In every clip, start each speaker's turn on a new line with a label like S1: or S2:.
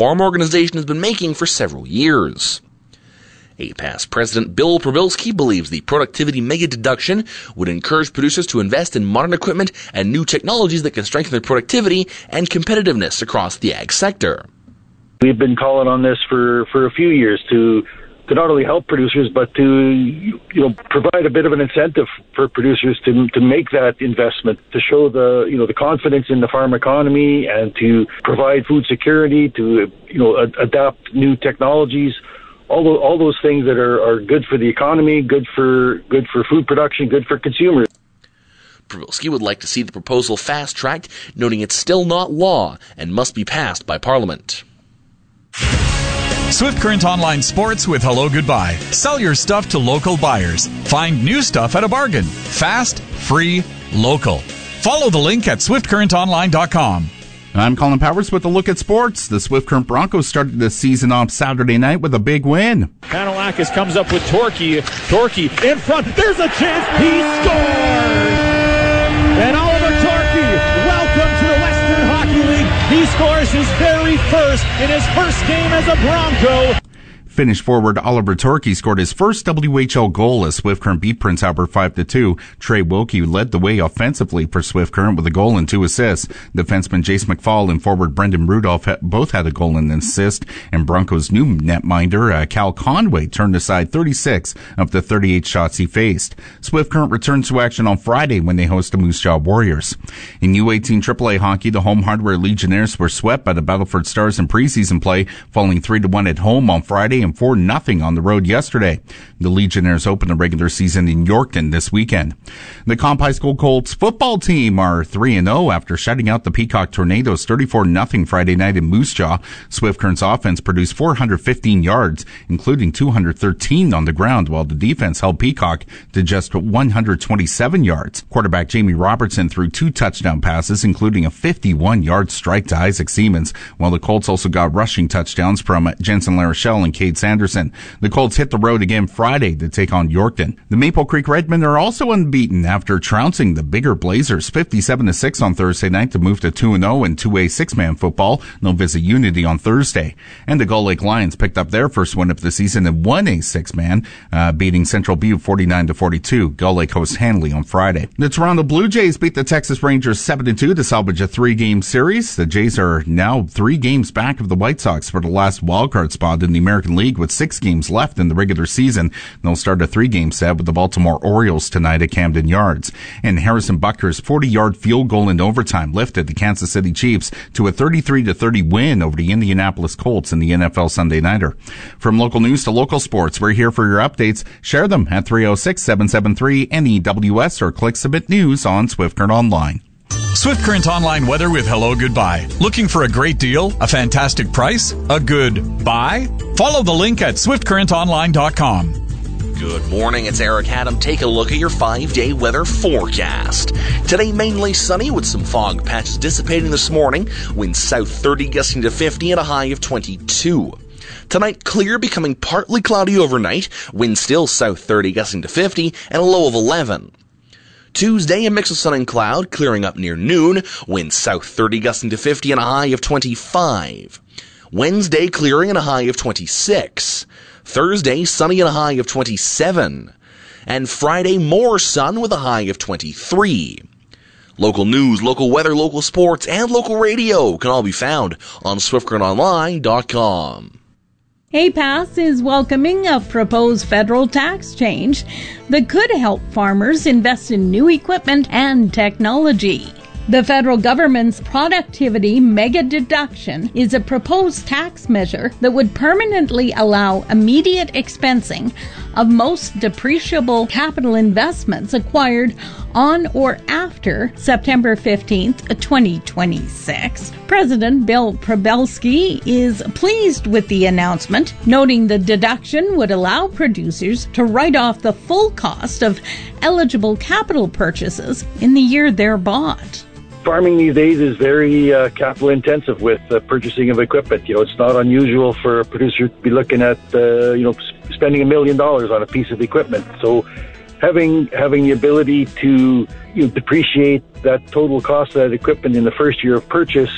S1: farm organization has been making for several years. APAS President Bill Probilski believes the productivity mega deduction would encourage producers to invest in modern equipment and new technologies that can strengthen their productivity and competitiveness across the ag sector.
S2: We've been calling on this for a few years to not only help producers, but to provide a bit of an incentive for producers to make that investment, to show the confidence in the farm economy, and to provide food security, to adapt new technologies. All those things that are good for the economy, good for food production, good for consumers.
S1: Probilski would like to see the proposal fast-tracked, noting it's still not law and must be passed by Parliament.
S3: Swift Current Online Sports with Hello Goodbye. Sell your stuff to local buyers. Find new stuff at a bargain. Fast, free, local. Follow the link at swiftcurrentonline.com.
S4: I'm Colin Powers with a look at sports. The Swift Current Broncos started the season off Saturday night with a big win.
S5: Panelakis comes up with Torquay. Torquay in front. There's a chance. He scores! And Oliver Torquay, welcome to the Western Hockey League. He scores his very first in his first game as a Bronco.
S4: Finnish forward Oliver Torquay scored his first WHL goal as Swift Current beat Prince Albert 5-2. Trey Wilkie led the way offensively for Swift Current with a goal and 2 assists. Defenseman Jace McFall and forward Brendan Rudolph both had a goal and an assist. And Broncos' new netminder Cal Conway turned aside 36 of the 38 shots he faced. Swift Current returns to action on Friday when they host the Moose Jaw Warriors. In U18 AAA hockey, the home hardware Legionnaires were swept by the Battleford Stars in preseason play, falling 3-1 at home on Friday and 4-0 on the road yesterday. The Legionnaires open the regular season in Yorkton this weekend. The Comp High School Colts football team are 3-0 after shutting out the Peacock Tornadoes 34-0 Friday night in Moose Jaw. Swift Current's offense produced 415 yards, including 213 on the ground, while the defense held Peacock to just 127 yards. Quarterback Jamie Robertson threw 2 touchdown passes, including a 51-yard strike to Isaac Siemens, while the Colts also got rushing touchdowns from Jensen LaRochelle and Cade Sanderson. The Colts hit the road again Friday to take on Yorkton. The Maple Creek Redmen are also unbeaten after trouncing the Bigger Blazers 57-6 on Thursday night to move to 2-0 in 2A 6-man football. They'll visit Unity on Thursday. And the Gull Lake Lions picked up their first win of the season in 1A 6-man, beating Central Butte 49-42. Gull Lake hosts Hanley on Friday. The Toronto Blue Jays beat the Texas Rangers 7-2 to salvage a 3-game series. The Jays are now 3 games back of the White Sox for the last wildcard spot in the American League with 6 games left in the regular season. They'll start a 3-game set with the Baltimore Orioles tonight at Camden Yards. And Harrison Butker's 40-yard field goal in overtime lifted the Kansas City Chiefs to a 33-30 win over the Indianapolis Colts in the NFL Sunday Nighter. From local news to local sports, we're here for your updates. Share them at 306-773-NEWS or click Submit News on Swift Current Online.
S3: Swift Current Online weather with Hello Goodbye. Looking for a great deal, a fantastic price, a good buy? Follow the link at swiftcurrentonline.com.
S1: Good morning, it's Eric Adam. Take a look at your 5-day weather forecast. Today, mainly sunny with some fog patches dissipating this morning. Winds south 30 gusting to 50 and a high of 22. Tonight, clear, becoming partly cloudy overnight. Winds still south 30 gusting to 50 and a low of 11. Tuesday, a mix of sun and cloud, clearing up near noon. Winds south 30 gusting to 50 and a high of 25. Wednesday, clearing and a high of 26. Thursday, sunny and a high of 27. And Friday, more sun with a high of 23. Local news, local weather, local sports, and local radio can all be found on SwiftCurrentOnline.com.
S6: APAS is welcoming a proposed federal tax change that could help farmers invest in new equipment and technology. The federal government's productivity mega deduction is a proposed tax measure that would permanently allow immediate expensing of most depreciable capital investments acquired on or after September 15th, 2026. President Bill Probilski is pleased with the announcement, noting the deduction would allow producers to write off the full cost of eligible capital purchases in the year they're bought.
S2: Farming these days is very capital intensive with purchasing of equipment. It's not unusual for a producer to be looking at spending $1 million on a piece of equipment. So having the ability to depreciate that total cost of that equipment in the first year of purchase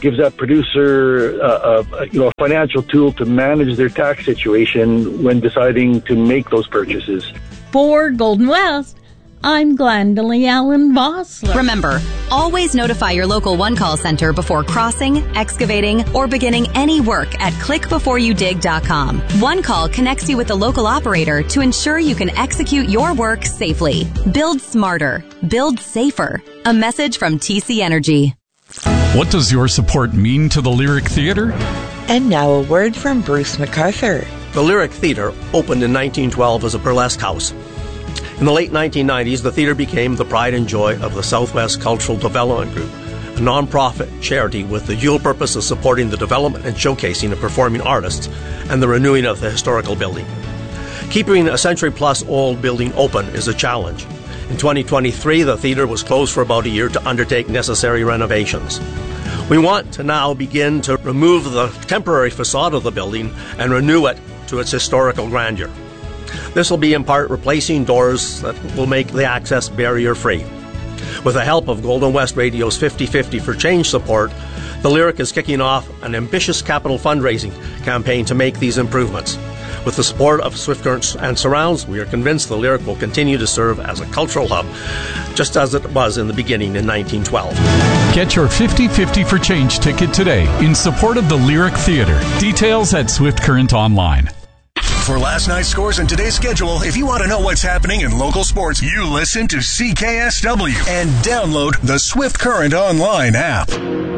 S2: gives that producer a financial tool to manage their tax situation when deciding to make those purchases.
S6: For Golden West, I'm Glendalee Allen Vossler.
S7: Remember, always notify your local one-call center before crossing, excavating, or beginning any work at clickbeforeyoudig.com. One Call connects you with the local operator to ensure you can execute your work safely. Build smarter. Build safer. A message from TC Energy.
S3: What does your support mean to the Lyric Theatre?
S8: And now a word from Bruce MacArthur.
S9: The Lyric Theatre opened in 1912 as a burlesque house. In the late 1990s, the theatre became the pride and joy of the Southwest Cultural Development Group, a non-profit charity with the dual purpose of supporting the development and showcasing of performing artists and the renewing of the historical building. Keeping a century-plus old building open is a challenge. In 2023, the theatre was closed for about a year to undertake necessary renovations. We want to now begin to remove the temporary facade of the building and renew it to its historical grandeur. This will be in part replacing doors that will make the access barrier-free. With the help of Golden West Radio's 50/50 for Change support, the Lyric is kicking off an ambitious capital fundraising campaign to make these improvements. With the support of Swift Current and Surrounds, we are convinced the Lyric will continue to serve as a cultural hub, just as it was in the beginning in 1912.
S3: Get your 50/50 for Change ticket today in support of the Lyric Theatre. Details at Swift Current Online.
S10: For last night's scores and today's schedule, if you want to know what's happening in local sports, you listen to CKSW and download the Swift Current Online app.